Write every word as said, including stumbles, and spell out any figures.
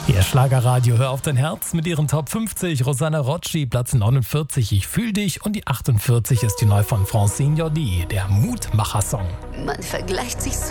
Ihr Schlagerradio, hör auf dein Herz mit ihren Top fünfzig. Rosanna Rocci, Platz neunundvierzig, Ich fühl dich. Und die achtundvierzig ist die neu von Francine Jordi, der Mutmacher-Song. Man vergleicht sich so